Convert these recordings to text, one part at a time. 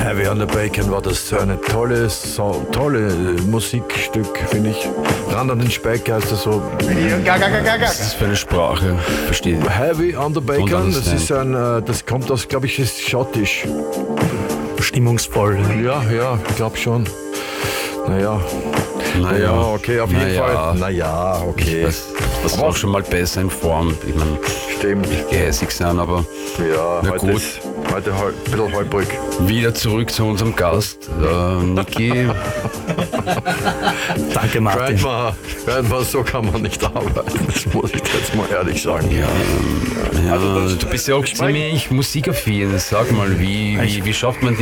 Heavy on the Bacon war das so eine tolle Musikstück, finde ich. Ran an den Speck heißt das so. Was ist das für eine Sprache? Verstehe. Heavy on the Bacon, das ist das kommt aus, glaube ich, ist schottisch. Stimmungsvoll. Ja, ich glaube schon. Naja, okay, auf jeden Fall. Naja, okay. Das war auch schon mal besser in Form. Ich meine, Stimmt. gehässig sein, aber Ja, na heute gut. ist heute ein bisschen holprig. Wieder zurück zu unserem Gast, Niki. Danke, Martin. Hört mal, so kann man nicht arbeiten. Das muss ich jetzt mal ehrlich sagen. Ja, du bist ja auch ziemlich musikaffin. Sag mal, wie schafft man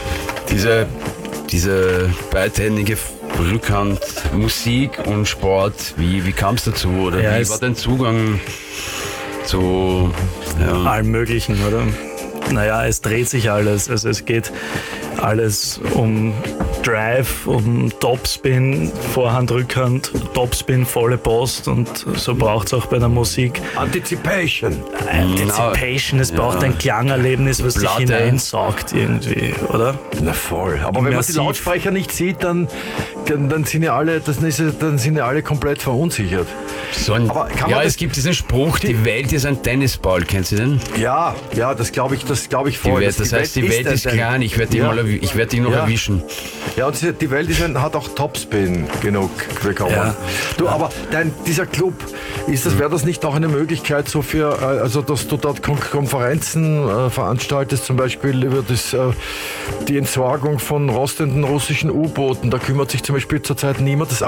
diese beidhändige Rückhand, Musik und Sport? Wie kam es dazu? Oder wie war dein Zugang zu Allem Möglichen, oder? Naja, es dreht sich alles. Also es geht alles um Drive, um Topspin, Vorhand, Rückhand, Topspin, volle Post, und so braucht es auch bei der Musik. Anticipation. Es braucht ein Klangerlebnis, was dich Platte. hineinsaugt irgendwie, oder? Na voll. Aber wenn man die Immersiv. Lautsprecher nicht sieht, dann sind ja alle, dann sind ja alle komplett verunsichert. Aber kann man es gibt diesen Spruch, die Welt ist ein Tennisball. Kennst du den? Ja, das glaube ich voll. Das heißt, die Welt ist klein, ich werde dich noch erwischen. Ja, und die Welt hat auch Topspin genug bekommen. Ja. Du, aber dieser Club, wäre das nicht auch eine Möglichkeit, so für, also dass du dort Konferenzen veranstaltest, zum Beispiel über die Entsorgung von rostenden russischen U-Booten? Da kümmert sich zum Beispiel zurzeit niemand. Das